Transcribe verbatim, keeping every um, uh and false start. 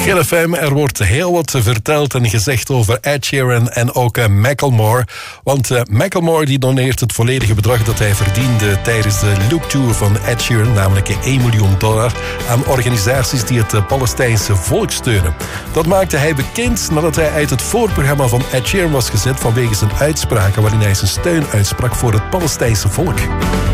G F M, er wordt heel wat verteld en gezegd over Ed Sheeran en ook uh, Macklemore. Want uh, Macklemore die doneert het volledige bedrag dat hij verdiende tijdens de Look Tour van Ed Sheeran, namelijk één miljoen dollar, aan organisaties die het uh, Palestijnse volk steunen. Dat maakte hij bekend nadat hij uit het voorprogramma van Ed Sheeran was gezet vanwege zijn uitspraken waarin hij zijn steun uitsprak voor het Palestijnse volk.